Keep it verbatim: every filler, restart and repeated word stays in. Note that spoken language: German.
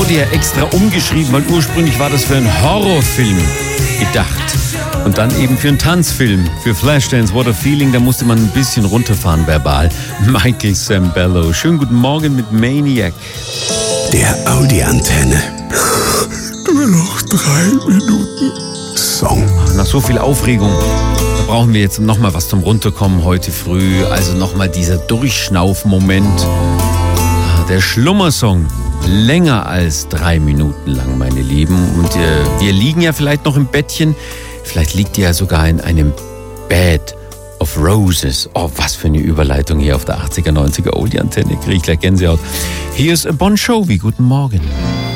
wurde ja extra umgeschrieben, weil ursprünglich war das für einen Horrorfilm gedacht. Und dann eben für einen Tanzfilm, für Flashdance, What a Feeling, da musste man ein bisschen runterfahren verbal. Michael Sembello. Schönen guten Morgen mit Maniac. Der Audi-Antenne. Nur noch drei Minuten Song. Nach so viel Aufregung, da brauchen wir jetzt nochmal was zum Runterkommen heute früh. Also nochmal dieser Durchschnaufmoment. Der Schlummersong. Länger als drei Minuten lang, meine Lieben. Und äh, wir liegen ja vielleicht noch im Bettchen. Vielleicht liegt ihr ja sogar in einem Bed of Roses. Oh, was für eine Überleitung hier auf der achtziger, neunziger Oldie-Antenne. Kriege ich gleich Gänsehaut. Hier ist Bon Jovi. Guten Morgen.